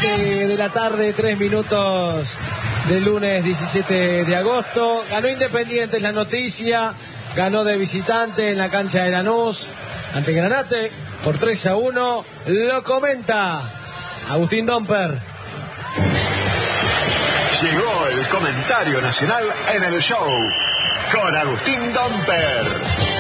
7 de la tarde, 3 minutos del lunes 17 de agosto. Ganó Independiente, es la noticia. Ganó de visitante en la cancha de Lanús ante Granate por 3-1. Lo comenta Agustín Domper. Llegó el comentario nacional en el show con Agustín Domper.